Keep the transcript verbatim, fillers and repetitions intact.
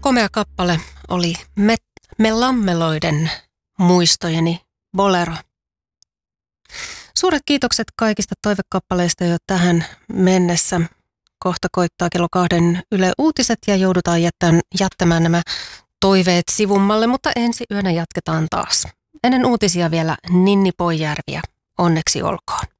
komea kappale oli Me, Me Lammeloiden muistojeni bolero. Suuret kiitokset kaikista toivekappaleista jo tähän mennessä. Kohta koittaa kello kahden Yle Uutiset ja joudutaan jättämään, jättämään nämä toiveet sivummalle, mutta ensi yönä jatketaan taas. Ennen uutisia vielä Ninni Poijärviä. Onneksi olkoon.